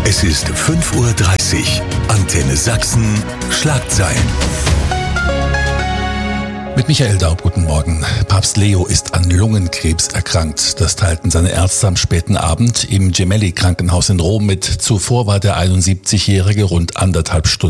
Es ist 5:30 Uhr. Antenne Sachsen, Schlagzeilen. Mit Michael Daub, guten Morgen. Papst Leo ist an Lungenkrebs erkrankt. Das teilten seine Ärzte am späten Abend im Gemelli-Krankenhaus in Rom mit. Zuvor war der 71-Jährige rund 1,5 Stunden